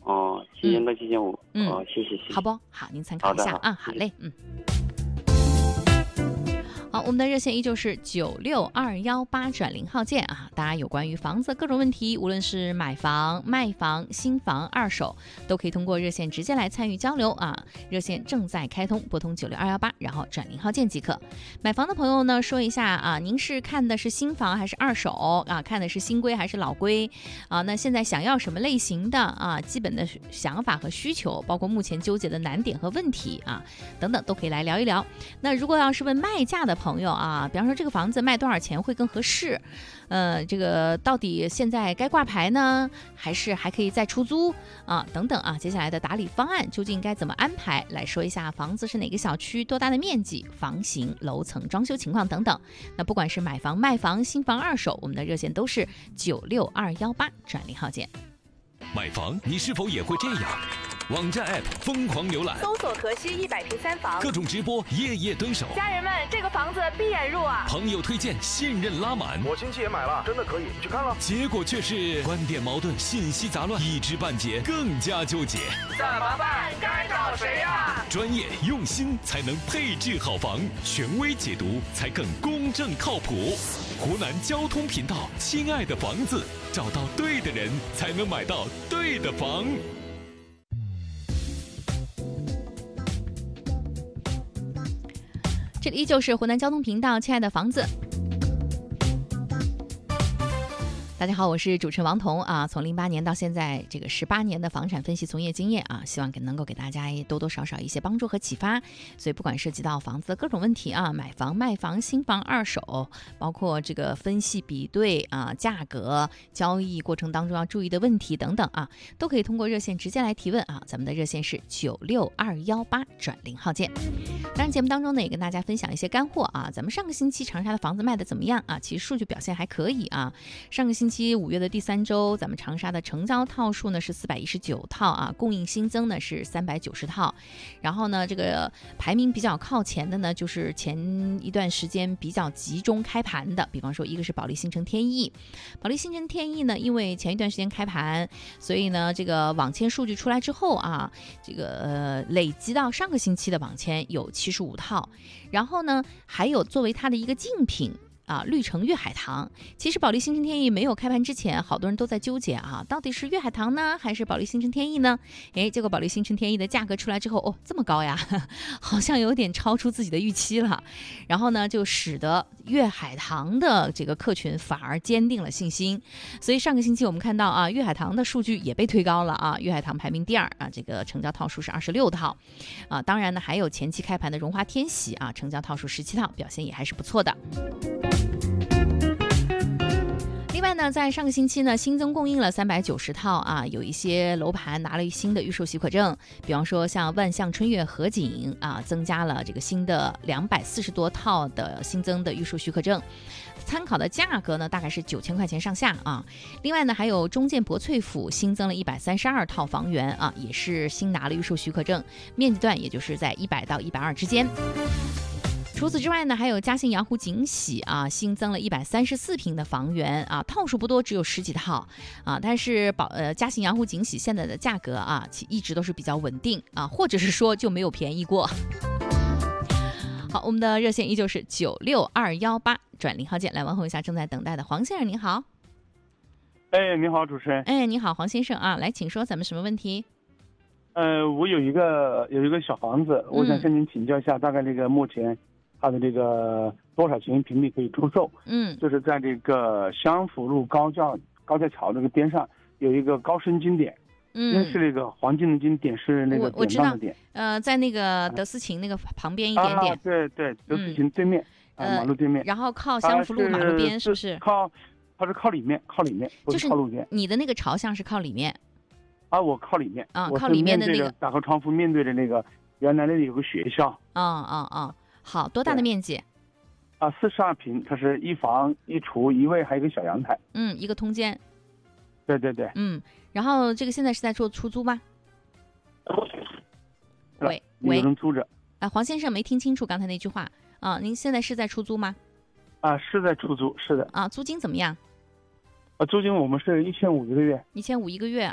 哦，7000到7500。谢谢。 好不好？您参考一下啊。好嘞，好，我们的热线依旧是96218转0号键啊！大家有关于房子各种问题，无论是买房、卖房、新房、二手，都可以通过热线直接来参与交流啊！热线正在开通，拨通96218，然后转0号键即可。买房的朋友呢，说一下啊，您是看的是新房还是二手啊？看的是新规还是老规啊？那现在想要什么类型的啊？基本的想法和需求，包括目前纠结的难点和问题啊，等等，都可以来聊一聊。那如果要是问卖价的朋友啊，比方说这个房子卖多少钱会更合适？这个到底现在该挂牌呢，还是还可以再出租啊？等等啊，接下来的打理方案究竟该怎么安排？来说一下房子是哪个小区、多大的面积、房型、楼层、装修情况等等。那不管是买房、卖房、新房、二手，我们的热线都是96218转0号键。 买房你是否也会这样？网站 App 疯狂浏览， 搜索河西100平3房， 各种直播夜夜蹲守， 家人们，这个房子闭眼入啊！ 朋友推荐，信任拉满， 我亲戚也买了，真的可以，你去看了。 结果却是观点矛盾，信息杂乱，一知半解，更加纠结。 怎么办？该找谁呀？ 专业用心才能配置好房，权威解读才更公正靠谱。湖南交通频道，亲爱的房子，找到对的人，才能买到对的房。 这里依旧是湖南交通频道，亲爱的房子。大家好，我是主持人王彤啊。从08年到现在这个18年的房产分析从业经验啊，希望能够给大家多多少少一些帮助和启发。所以不管涉及到房子的各种问题啊，买房、卖房、新房、二手，包括这个分析比对啊、价格、交易过程当中要注意的问题等等啊，都可以通过热线直接来提问啊。咱们的热线是96218转0号键。当然节目当中呢，也跟大家分享一些干货啊。咱们上个星期长沙的房子卖的怎么样啊？其实数据表现还可以啊。上个星期5月的第3周，咱们长沙的成交套数呢是419套啊，供应新增呢是390套。然后呢，这个排名比较靠前的呢，就是前一段时间比较集中开盘的，比方说一个是保利新城天翼。保利新城天翼呢，因为前一段时间开盘，所以呢，这个网签数据出来之后啊，这个累积到上个星期的网签有75套。然后呢，还有作为它的一个竞品啊，绿城粤海棠。其实保利新城天翼没有开盘之前，好多人都在纠结啊，到底是粤海棠呢，还是保利新城天翼呢？结果保利新城天翼的价格出来之后，哦，这么高呀，好像有点超出自己的预期了。然后呢，就使得粤海棠的这个客群反而坚定了信心。所以上个星期我们看到啊，粤海棠的数据也被推高了啊，粤海棠排名第2啊，这个成交套数是26套啊。当然呢，还有前期开盘的荣华天喜啊，成交套数17套，表现也还是不错的。另外呢，在上个星期呢，新增供应了390套啊，有一些楼盘拿了新的预售许可证，比方说像万象春悦河景啊，增加了这个新的240多套的新增的预售许可证，参考的价格呢大概是9000块钱上下啊。另外呢，还有中建博翠府新增了132套房源啊，也是新拿了预售许可证，面积段也就是在100到120之间。除此之外呢，还有嘉兴洋湖景喜啊，新增了134平的房源啊，套数不多，只有10几套啊。但是嘉兴洋湖景喜现在的价格啊，一直都是比较稳定啊，或者是说就没有便宜过。好，我们的热线依旧是96218转0号键，来问候一下正在等待的黄先生，您好。 你好，主持人。 你好，黄先生啊，来，请说咱们什么问题？ 我有一个小房子，我想向您请教一下，大概这个目前它的这个多少钱平米可以出售？就是在这个襄福路高架桥这个边上有一个高升金点，那是那个黄金的金，点是那个典当的点。 在那个德思琴那个旁边一点点。 对，德思琴对面，马路对面。 然后靠襄福路马路边，是不是？ 它是靠里面，不是靠路边。 你的那个朝向是靠里面。 我靠里面。 靠里面的那个打开窗户面对着那个原来那里有个学校。 好，多大的面积 ？42平，它是一房一厨一卫，还有一个小阳台。 一个通间。 对。 然后这个现在是在做出租吗？喂， 有人租着。 黄先生没听清楚刚才那句话啊，您现在是在出租吗？ 是在出租，是的。 租金怎么样？ 租金我们是1500一个月。 1500一个月